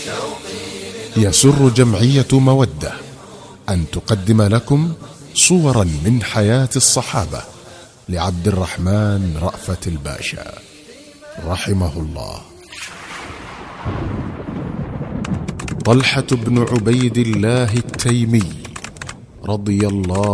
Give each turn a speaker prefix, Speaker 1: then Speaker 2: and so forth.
Speaker 1: يسر جمعية مودة أن تقدم لكم صورا من حياة الصحابة لعبد الرحمن رأفت الباشا رحمه الله. طلحة بن عبيد الله التيمي رضي الله